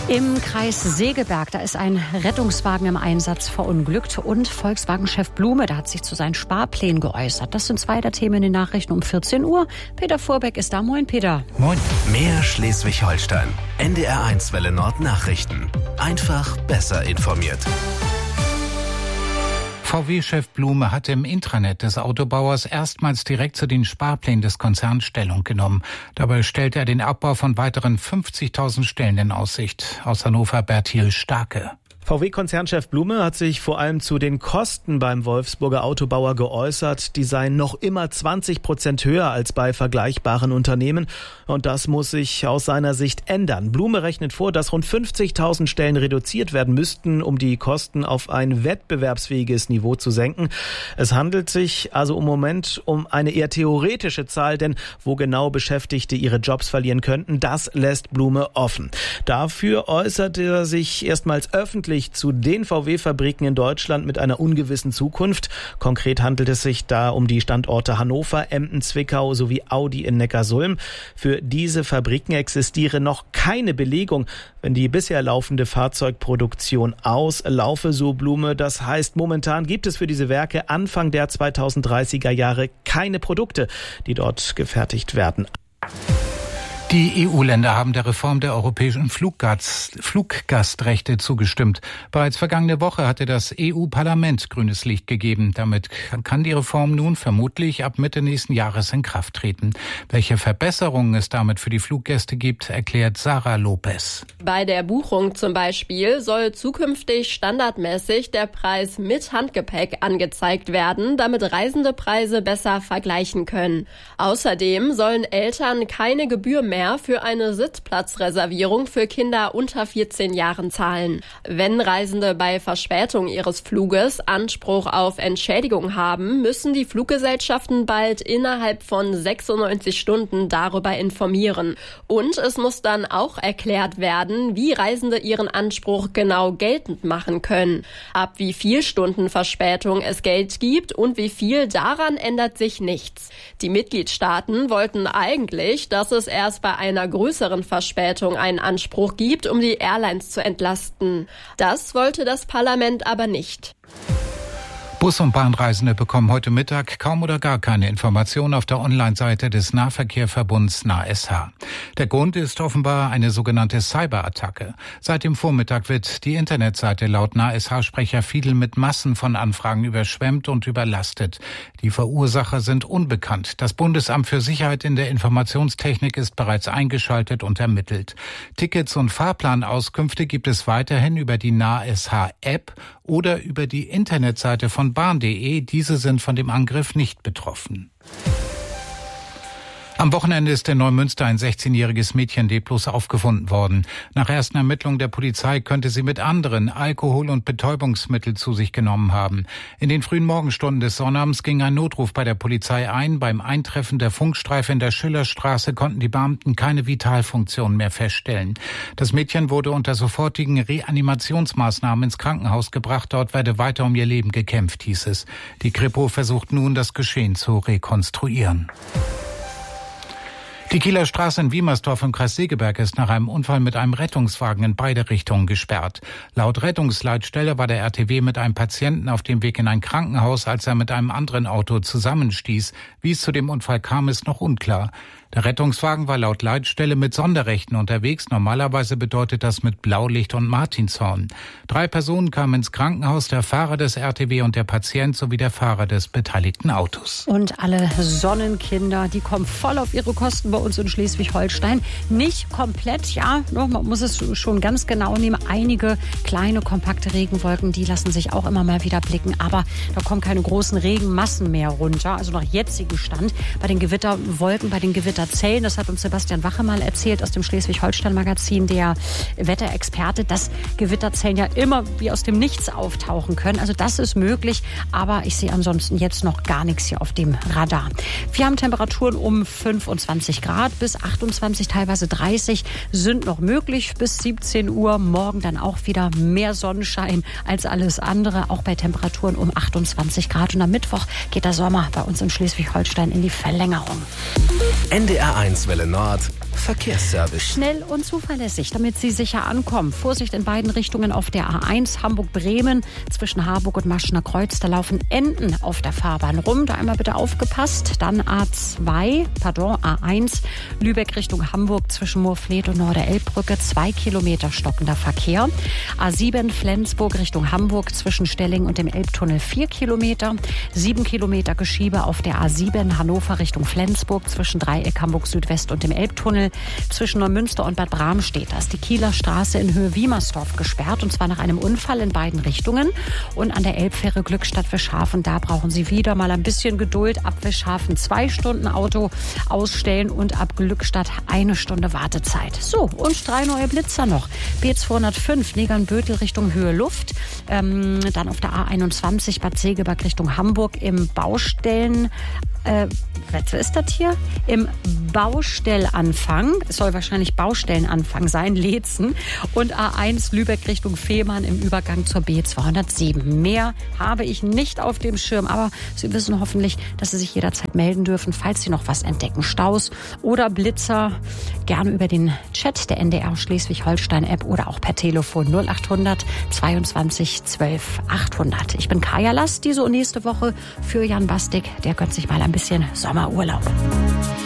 Im Kreis Segeberg, da ist ein Rettungswagen im Einsatz verunglückt und Volkswagen-Chef Blume, der hat sich zu seinen Sparplänen geäußert. Das sind zwei der Themen in den Nachrichten um 14 Uhr. Peter Vorbeck ist da. Moin, Peter. Moin. Mehr Schleswig-Holstein. NDR1 Welle Nord Nachrichten. Einfach besser informiert. VW-Chef Blume hat im Intranet des Autobauers erstmals direkt zu den Sparplänen des Konzerns Stellung genommen. Dabei stellt er den Abbau von weiteren 50.000 Stellen in Aussicht. Aus Hannover Bertil Starke. VW-Konzernchef Blume hat sich vor allem zu den Kosten beim Wolfsburger Autobauer geäußert. Die seien noch immer 20% höher als bei vergleichbaren Unternehmen. Und das muss sich aus seiner Sicht ändern. Blume rechnet vor, dass rund 50.000 Stellen reduziert werden müssten, um die Kosten auf ein wettbewerbsfähiges Niveau zu senken. Es handelt sich also im Moment um eine eher theoretische Zahl, denn wo genau Beschäftigte ihre Jobs verlieren könnten, das lässt Blume offen. Dafür äußert er sich erstmals öffentlich zu den VW-Fabriken in Deutschland mit einer ungewissen Zukunft. Konkret handelt es sich da um die Standorte Hannover, Emden, Zwickau sowie Audi in Neckarsulm. Für diese Fabriken existiere noch keine Belegung, wenn die bisher laufende Fahrzeugproduktion auslaufe, so Blume. Das heißt, momentan gibt es für diese Werke Anfang der 2030er Jahre keine Produkte, die dort gefertigt werden. Die EU-Länder haben der Reform der europäischen Fluggastrechte zugestimmt. Bereits vergangene Woche hatte das EU-Parlament grünes Licht gegeben. Damit kann die Reform nun vermutlich ab Mitte nächsten Jahres in Kraft treten. Welche Verbesserungen es damit für die Fluggäste gibt, erklärt Sarah Lopez. Bei der Buchung zum Beispiel soll zukünftig standardmäßig der Preis mit Handgepäck angezeigt werden, damit Reisende Preise besser vergleichen können. Außerdem sollen Eltern keine Gebühr mehr für eine Sitzplatzreservierung für Kinder unter 14 Jahren zahlen. Wenn Reisende bei Verspätung ihres Fluges Anspruch auf Entschädigung haben, müssen die Fluggesellschaften bald innerhalb von 96 Stunden darüber informieren. Und es muss dann auch erklärt werden, wie Reisende ihren Anspruch genau geltend machen können. Ab wie viel Stunden Verspätung es Geld gibt und wie viel, daran ändert sich nichts. Die Mitgliedstaaten wollten eigentlich, dass es erst bei einer größeren Verspätung einen Anspruch gibt, um die Airlines zu entlasten. Das wollte das Parlament aber nicht. Bus- und Bahnreisende bekommen heute Mittag kaum oder gar keine Informationen auf der Online-Seite des Nahverkehrverbunds NASH. Der Grund ist offenbar eine sogenannte Cyberattacke. Seit dem Vormittag wird die Internetseite laut NASH-Sprecher Fiedel mit Massen von Anfragen überschwemmt und überlastet. Die Verursacher sind unbekannt. Das Bundesamt für Sicherheit in der Informationstechnik ist bereits eingeschaltet und ermittelt. Tickets und Fahrplanauskünfte gibt es weiterhin über die NASH-App oder über die Internetseite von bahn.de. Diese sind von dem Angriff nicht betroffen. Am Wochenende ist in Neumünster ein 16-jähriges Mädchen leblos aufgefunden worden. Nach ersten Ermittlungen der Polizei könnte sie mit anderen Alkohol- und Betäubungsmittel zu sich genommen haben. In den frühen Morgenstunden des Sonnabends ging ein Notruf bei der Polizei ein. Beim Eintreffen der Funkstreife in der Schillerstraße konnten die Beamten keine Vitalfunktion mehr feststellen. Das Mädchen wurde unter sofortigen Reanimationsmaßnahmen ins Krankenhaus gebracht. Dort werde weiter um ihr Leben gekämpft, hieß es. Die Kripo versucht nun, das Geschehen zu rekonstruieren. Die Kieler Straße in Wiemersdorf im Kreis Segeberg ist nach einem Unfall mit einem Rettungswagen in beide Richtungen gesperrt. Laut Rettungsleitstelle war der RTW mit einem Patienten auf dem Weg in ein Krankenhaus, als er mit einem anderen Auto zusammenstieß. Wie es zu dem Unfall kam, ist noch unklar. Der Rettungswagen war laut Leitstelle mit Sonderrechten unterwegs. Normalerweise bedeutet das mit Blaulicht und Martinshorn. 3 Personen kamen ins Krankenhaus, der Fahrer des RTW und der Patient sowie der Fahrer des beteiligten Autos. Und alle Sonnenkinder, die kommen voll auf ihre Kosten bei uns in Schleswig-Holstein. Nicht komplett, ja, man muss es schon ganz genau nehmen. Einige kleine, kompakte Regenwolken, die lassen sich auch immer mal wieder blicken. Aber da kommen keine großen Regenmassen mehr runter. Also nach jetzigem Stand bei den Gewitterwolken, bei den Gewitterzellen. Das hat uns Sebastian Wache mal erzählt aus dem Schleswig-Holstein-Magazin, der Wetterexperte, dass Gewitterzellen ja immer wie aus dem Nichts auftauchen können. Also das ist möglich, aber ich sehe ansonsten jetzt noch gar nichts hier auf dem Radar. Wir haben Temperaturen um 25 Grad bis 28, teilweise 30 sind noch möglich bis 17 Uhr. Morgen dann auch wieder mehr Sonnenschein als alles andere, auch bei Temperaturen um 28 Grad. Und am Mittwoch geht der Sommer bei uns in Schleswig-Holstein in die Verlängerung. NDR1 Welle Nord Verkehrsservice. Schnell und zuverlässig, damit Sie sicher ankommen. Vorsicht in beiden Richtungen auf der A1 Hamburg-Bremen. Zwischen Harburg und Maschener Kreuz, da laufen Enten auf der Fahrbahn rum. Da einmal bitte aufgepasst. Dann A1 Lübeck Richtung Hamburg zwischen Moorfleet und Norder-Elbbrücke. 2 Kilometer stockender Verkehr. A7 Flensburg Richtung Hamburg zwischen Stelling und dem Elbtunnel 4 Kilometer. 7 Kilometer Geschiebe auf der A7 Hannover Richtung Flensburg zwischen Dreieck Hamburg Südwest und dem Elbtunnel. Zwischen Neumünster und Bad Bramstedt. Da ist die Kieler Straße in Höhe Wiemersdorf gesperrt, und zwar nach einem Unfall in beiden Richtungen. Und an der Elbfähre Glückstadt Wischhafen, da brauchen Sie wieder mal ein bisschen Geduld. Ab Wischhafen 2 Stunden Auto ausstellen und ab Glückstadt 1 Stunde Wartezeit. So, und 3 neue Blitzer noch. B205 Negern-Bötel Richtung Höhe Luft. Dann auf der A21 Bad Segeberg Richtung Hamburg im Baustellen. Was ist das hier? Im Baustellanfang, es soll wahrscheinlich Baustellenanfang sein, Leetzen, und A1 Lübeck Richtung Fehmarn im Übergang zur B207. Mehr habe ich nicht auf dem Schirm, aber Sie wissen hoffentlich, dass Sie sich jederzeit melden dürfen, falls Sie noch was entdecken. Staus oder Blitzer, gerne über den Chat der NDR Schleswig-Holstein-App oder auch per Telefon 0800 22 12 800. Ich bin Kaya Last, diese und nächste Woche für Jan Bastik. Der gönnt sich mal ein bisschen Sommerurlaub.